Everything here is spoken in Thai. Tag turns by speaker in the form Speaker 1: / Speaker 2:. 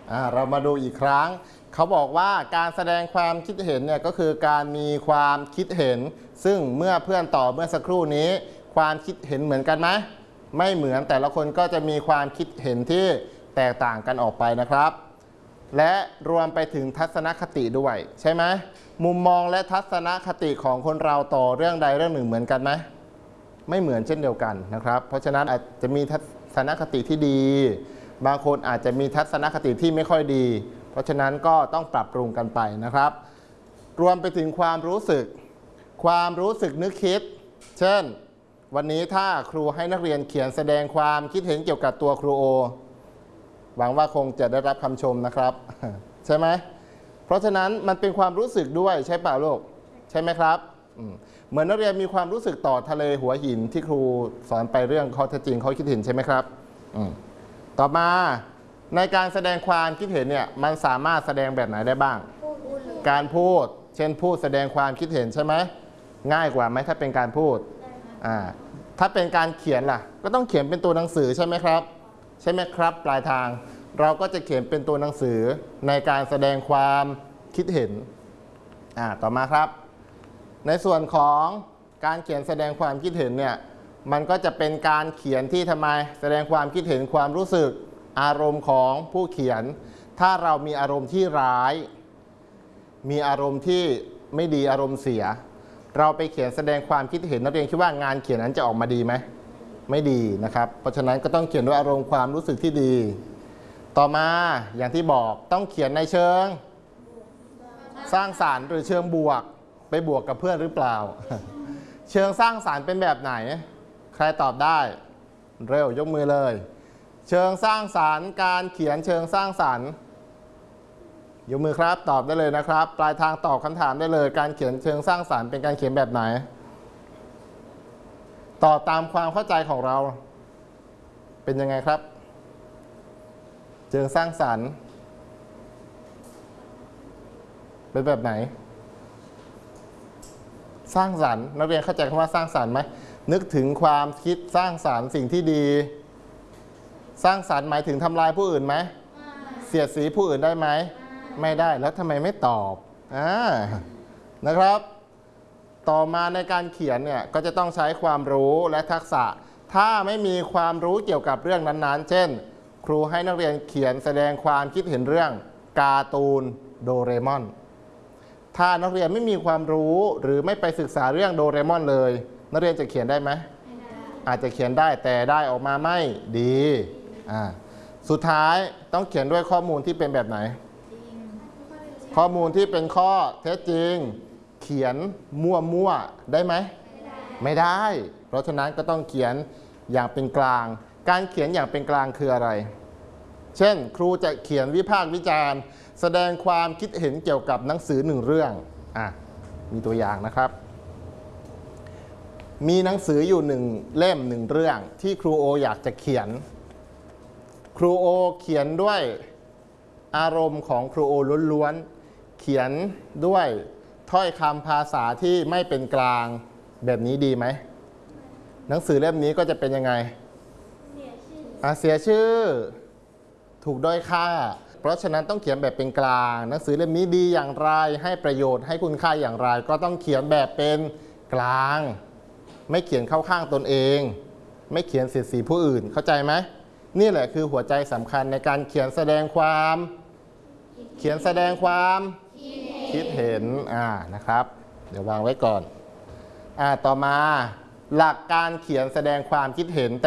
Speaker 1: เรามาดูอีกครั้งเขาบอกว่าการแสดงความคิดเห็นเนี่ยก็คือการมีความคิดเห็นซึ่งเมื่อเพื่อนตอบเมื่อสักครู่นี้ความคิดเห็นเหมือนกันไหมไม่เหมือนแต่ละคนก็จะมีความคิดเห็นที่แตกต่างกันออกไปนะครับและรวมไปถึงทัศนคติด้วยใช่ไหมมุมมองและทัศนคติของคนเราต่อเรื่องใดเรื่องหนึ่งเหมือนกันไหมไม่เหมือนเช่นเดียวกันนะครับเพราะฉะนั้นอาจจะมีทัศนคติที่ดีบางคนอาจจะมีทัศนคติที่ไม่ค่อยดีเพราะฉะนั้นก็ต้องปรับปรุงกันไปนะครับรวมไปถึงความรู้สึกนึกคิดเช่นวันนี้ถ้าครูให้นักเรียนเขียนแสดงความคิดเห็นเกี่ยวกับตัวครูโอหวังว่าคงจะได้รับคำชมนะครับใช่ไหมเพราะฉะนั้นมันเป็นความรู้สึกด้วยใช่เปล่าลูกใช่ไหมครับเหมือนนักเรียนมีความรู้สึกต่อทะเลหัวหินที่ครูสอนไปเรื่องข้อเท็จจริงข้อคิดเห็นใช่ไหมครับต่อมาในการแสดงความคิดเห็นเนี่ยมันสามารถแสดงแบบไหนได้บ้างการพูดเช่นพูดแสดงความคิดเห็นใช่ไหมง่ายกว่าไหมถ้าเป็นการพูดถ้าเป็นการเขียนล่ะก็ต้องเขียนเป็นตัวหนังสือใช่ไหมครับใช่ไหมครับปลายทางเราก็จะเขียนเป็นตัวหนังสือในการแสดงความคิดเห็นต่อมาครับในส่วนของการเขียนแสดงความคิดเห็นเนี่ยมันก็จะเป็นการเขียนที่ทำไมแสดงความคิดเห็นความรู้สึกอารมณ์ของผู้เขียนถ้าเรามีอารมณ์ที่ร้ายมีอารมณ์ที่ไม่ดีอารมณ์เสียเราไปเขียนแสดงความคิดเห็นนักเรียนคิดว่างานเขียนนั้นจะออกมาดีไหมไม่ดีนะครับเพราะฉะนั้นก็ต้องเขียนด้วยอารมณ์ความรู้สึกที่ดีต่อมาอย่างที่บอกต้องเขียนในเชิงสร้างสรรค์หรือเชิงบวกไปบวกกับเพื่อนหรือเปล่าเชิงสร้างสรรค์เป็นแบบไหนใครตอบได้เร็วยกมือเลยเชิงสร้างสรรค์การเขียนเชิงสร้างสรรค์ยกมือครับตอบได้เลยนะครับปลายทางตอบคำถามได้เลยการเขียนเชิงสร้างสรรค์เป็นการเขียนแบบไหนตอบตามความเข้าใจของเราเป็นยังไงครับเชิงสร้างสรรค์เป็นแบบไหนสร้างสรรค์นักเรียนเข้าใจคำว่าสร้างสรรค์ไหมนึกถึงความคิดสร้างสรรค์สิ่งที่ดีสร้างสรรค์หมายถึงทำลายผู้อื่นไหมเสียดสีผู้อื่นได้ไหมไม่ได้แล้วทำไมไม่ตอบนะครับต่อมาในการเขียนเนี่ยก็จะต้องใช้ความรู้และทักษะถ้าไม่มีความรู้เกี่ยวกับเรื่องนั้นๆเช่นครูให้นักเรียนเขียนแสดงความคิดเห็นเรื่องการ์ตูนโดเรมอนถ้านักเรียนไม่มีความรู้หรือไม่ไปศึกษาเรื่องโดเรมอนเลยนักเรียนจะเขียนได้ไหมอาจจะเขียนได้แต่ได้ออกมาไม่ดีสุดท้ายต้องเขียนด้วยข้อมูลที่เป็นแบบไหนข้อมูลที่เป็นข้อเท็จจริงเขียนมั่วๆได้ไหมไม่ได้เพราะฉะนั้นก็ต้องเขียนอย่างเป็นกลางการเขียนอย่างเป็นกลางคืออะไรเช่นครูจะเขียนวิพากษ์วิจารณ์แสดงความคิดเห็นเกี่ยวกับหนังสือหนึ่งเรื่องมีตัวอย่างนะครับมีหนังสืออยู่หนึ่งเล่มหนึ่งเรื่องที่ครูโออยากจะเขียนครูโอเขียนด้วยอารมณ์ของครูโอล้วนๆเขียนด้วยถ้อยคำภาษาที่ไม่เป็นกลางแบบนี้ดีไหมหนังสือเล่มนี้ก็จะเป็นยังไงเสียชื่อถูกด้อยค่าเพราะฉะนั้นต้องเขียนแบบเป็นกลางหนังสือเล่มนี้ดีอย่างไรให้ประโยชน์ให้คุณค่าอย่างไรก็ต้องเขียนแบบเป็นกลางไม่เขียนเข้าข้างตนเองไม่เขียนเสียดสีผู้อื่นเข้าใจไหมนี่แหละคือหัวใจสำคัญในการเขียนแสดงความคิดเห็นนะครับเดี๋ยววางไว้ก่อนต่อมาหลักการเขียนแสดงความคิดเห็น